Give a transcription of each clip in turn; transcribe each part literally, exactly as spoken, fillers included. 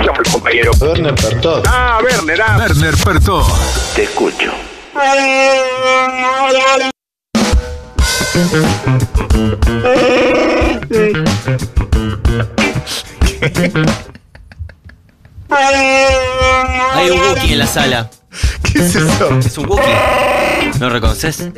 llama el compañero? Werner Pertot. Ah, Werner, ah. Werner Pertot. Te escucho. Hay un Wookiee en la sala. ¿Qué es eso? ¿Es un Wookiee? ¿No lo reconoces?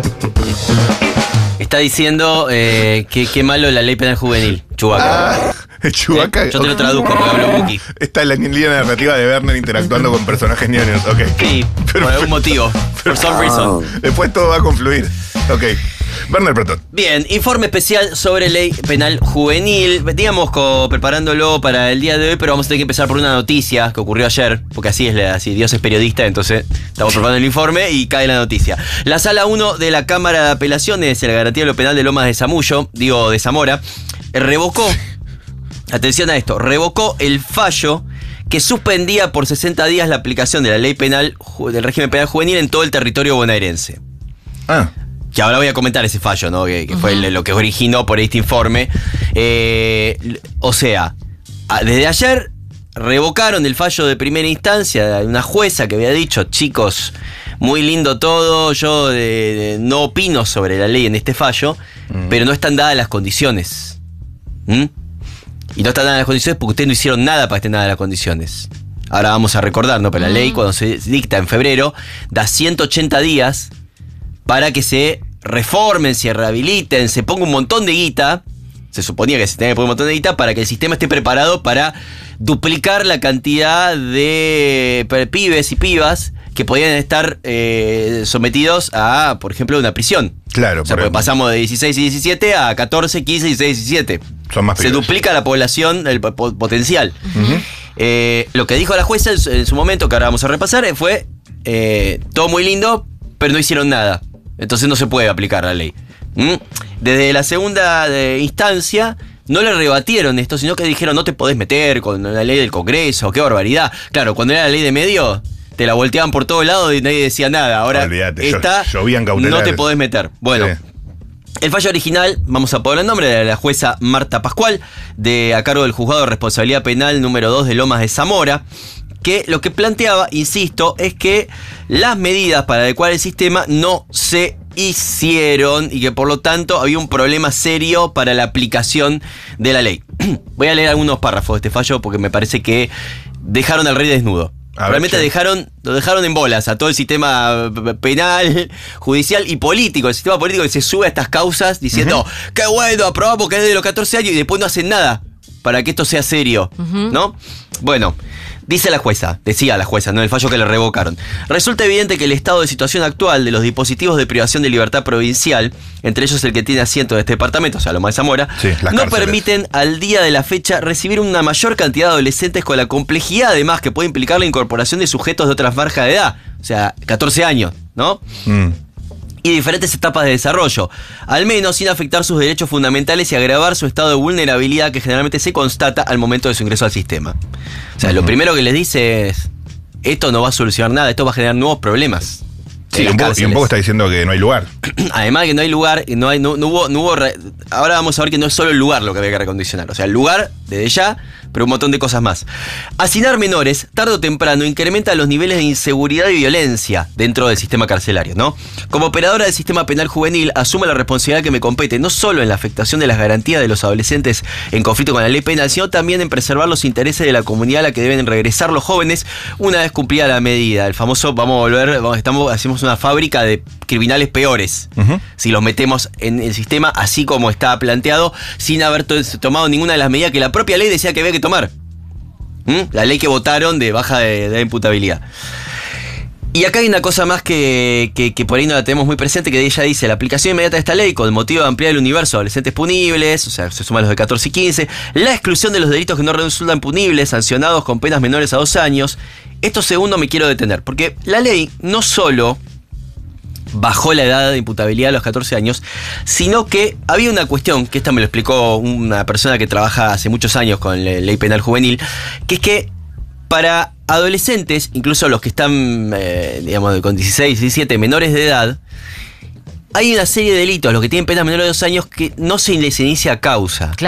Está diciendo eh, que qué malo la ley penal juvenil. Chewbacca. Ah, Chewbacca. Eh, yo te lo traduzco porque hablo Wookiee. Está en la línea narrativa de Werner interactuando con personajes ñoños. Ok. Sí, por algún motivo. For some reason. Después todo va a confluir. Ok. Werner Pertot. Bien, informe especial sobre ley penal juvenil. Digamos, co- preparándolo para el día de hoy, pero vamos a tener que empezar por una noticia que ocurrió ayer, porque así es, la- así Dios es periodista, entonces estamos preparando el informe y cae la noticia. La Sala uno de la Cámara de Apelaciones de la Garantía de lo Penal de Lomas de Zamullo, digo, de Zamora, revocó, atención a esto, revocó el fallo que suspendía por sesenta días la aplicación de la ley penal ju- del régimen penal juvenil en todo el territorio bonaerense. Ah. Que ahora voy a comentar ese fallo, ¿no? Que, que fue el- lo que originó por este informe. Eh, o sea, a- desde ayer revocaron el fallo de primera instancia de una jueza que había dicho, chicos, muy lindo todo, yo de- de- no opino sobre la ley en este fallo, Mm. pero no están dadas las condiciones. ¿Mm? Y no están dadas las condiciones porque ustedes no hicieron nada para que estén dadas las condiciones. Ahora vamos a recordar, ¿no? Pero la ley, cuando se dicta en febrero, da ciento ochenta días para que se reformen, se rehabiliten, se ponga un montón de guita. Se suponía que se tenía que poner un montón de guita para que el sistema esté preparado para duplicar la cantidad de pibes y pibas que podían estar eh, sometidos a, por ejemplo, una prisión. Claro, O sea, por porque pasamos de dieciséis y diecisiete a catorce, quince, dieciséis, diecisiete. Son más Se pibes. duplica la población, el po- potencial. Eh, lo que dijo la jueza en su, en su momento, que ahora vamos a repasar, eh, fue eh, todo muy lindo, pero no hicieron nada. Entonces no se puede aplicar la ley. ¿Mm? Desde la segunda eh, instancia no le rebatieron esto, sino que dijeron no te podés meter con la ley del Congreso, qué barbaridad. Claro, cuando era la ley de medio, te la volteaban por todos lados y nadie decía nada. Ahora Olvídate, esta, llo- llovían no cautelares. te podés meter. Bueno. Sí. El fallo original, vamos a poner el nombre de la jueza Marta Pascual, de a cargo del Juzgado de Responsabilidad Penal número dos de Lomas de Zamora, que lo que planteaba, insisto, es que las medidas para adecuar el sistema no se hicieron y que por lo tanto había un problema serio para la aplicación de la ley. Voy a leer algunos párrafos de este fallo porque me parece que dejaron al rey desnudo. A ver, Realmente che. dejaron, lo dejaron en bolas a todo el sistema penal, judicial y político. El sistema político que se sube a estas causas diciendo, qué bueno, aprobamos que es de los catorce años y después no hacen nada para que esto sea serio, ¿no? Bueno, dice la jueza, decía la jueza, no el fallo que le revocaron. Resulta evidente que el estado de situación actual de los dispositivos de privación de libertad provincial, entre ellos el que tiene asiento en este departamento, o sea, Lomas de Zamora, Sí, las no cárceles. permiten al día de la fecha recibir una mayor cantidad de adolescentes con la complejidad además que puede implicar la incorporación de sujetos de otras franjas de edad, o sea, catorce años, ¿no? Mm. Y diferentes etapas de desarrollo, al menos sin afectar sus derechos fundamentales y agravar su estado de vulnerabilidad que generalmente se constata al momento de su ingreso al sistema. O sea, lo primero que les dice es, esto no va a solucionar nada, esto va a generar nuevos problemas. Sí, en las un poco, y un cárceles. poco está diciendo que no hay lugar. Además de que no hay lugar, y no, hay, no, no hubo, no hubo re- ahora vamos a ver que no es solo el lugar lo que había que recondicionar. O sea, el lugar, desde ya, pero un montón de cosas más. Hacinar menores, tarde o temprano, incrementa los niveles de inseguridad y violencia dentro del sistema carcelario, ¿no? Como operadora del sistema penal juvenil, asumo la responsabilidad que me compete, no solo en la afectación de las garantías de los adolescentes en conflicto con la ley penal, sino también en preservar los intereses de la comunidad a la que deben regresar los jóvenes una vez cumplida la medida. El famoso, vamos a volver, vamos, estamos, hacemos una fábrica de criminales peores. Ujú. Si los metemos en el sistema así como está planteado, sin haber to- tomado ninguna de las medidas que la propia ley decía que había que tomar. ¿Mm? La ley que votaron de baja de, de imputabilidad. Y acá hay una cosa más que, que, que por ahí no la tenemos muy presente, que ella dice, la aplicación inmediata de esta ley con motivo de ampliar el universo de adolescentes punibles, o sea, se suman los de catorce y quince, la exclusión de los delitos que no resultan punibles, sancionados con penas menores a dos años. Esto segundo me quiero detener, porque la ley no solo bajó la edad de imputabilidad a los catorce años, sino que había una cuestión, que esta me lo explicó una persona que trabaja hace muchos años con la ley penal juvenil, que es que para adolescentes, incluso los que están, eh, digamos, con dieciséis, diecisiete, menores de edad, hay una serie de delitos, los que tienen penas menores de dos años, que no se les inicia causa. Claro.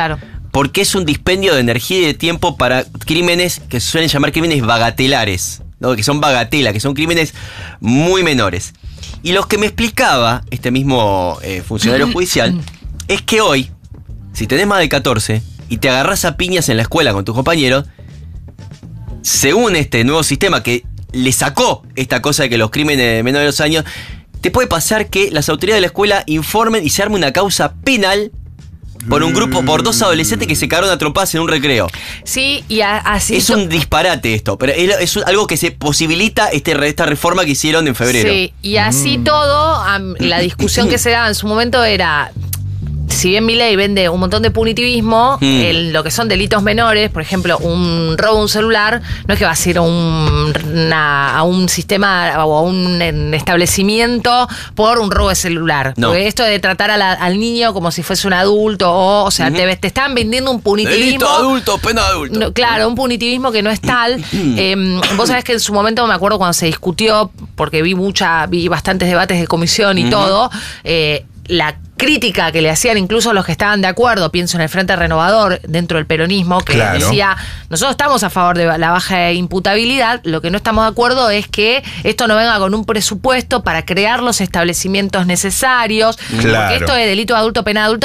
porque es un dispendio de energía y de tiempo para crímenes que se suelen llamar crímenes bagatelares, ¿no? Que son bagatela, que son crímenes muy menores. Y lo que me explicaba este mismo eh, funcionario judicial es que hoy, si tenés más de catorce y te agarrás a piñas en la escuela con tus compañeros, según este nuevo sistema que le sacó esta cosa de que los crímenes de menores de dos años, te puede pasar que las autoridades de la escuela informen y se arme una causa penal por un grupo, por dos adolescentes que se cagaron a trompadas en un recreo. Sí, y a, así... Es un disparate esto, pero es, es algo que se posibilita este, esta reforma que hicieron en febrero. Sí, y así mm. todo, um, la discusión que se daba en su momento era... Si bien Milei vende un montón de punitivismo, mm. el, lo que son delitos menores, por ejemplo, un robo de un celular, no es que va a ser a un, una, a un sistema o a un establecimiento por un robo de celular. No. Porque esto de tratar a la, al niño como si fuese un adulto, o, o sea, uh-huh. te, te están vendiendo un punitivismo. Delito adulto, pena adulto. No, claro, un punitivismo que no es tal. eh, vos sabés que en su momento me acuerdo cuando se discutió, porque vi mucha, vi bastantes debates de comisión y uh-huh. todo, eh, la crítica que le hacían incluso los que estaban de acuerdo, pienso en el Frente Renovador dentro del peronismo, que claro. decía, nosotros estamos a favor de la baja de imputabilidad, lo que no estamos de acuerdo es que esto no venga con un presupuesto para crear los establecimientos necesarios, claro. porque esto de delito de adulto, pena de adulto,